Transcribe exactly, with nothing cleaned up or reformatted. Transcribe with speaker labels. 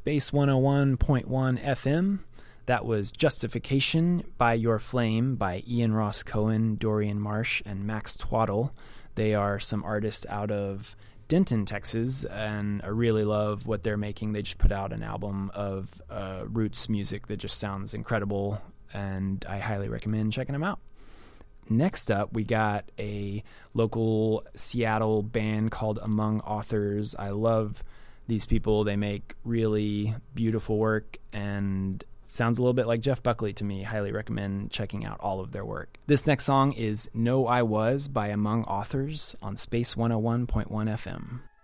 Speaker 1: Space one oh one point one F M. That was Justification by Your Flame by Ian Ross Cohen, Dorian Marsh, and Max Twaddle. They are some artists out of Denton, Texas, and I really love what they're making. They just put out an album of uh, roots music that just sounds incredible, and I highly recommend checking them out. Next up, we got a local Seattle band called Among Authors. I love these people. They make really beautiful work, and sounds a little bit like Jeff Buckley to me. Highly recommend checking out all of their work. This next song is No I Was by Among Authors on Space one oh one point one F M.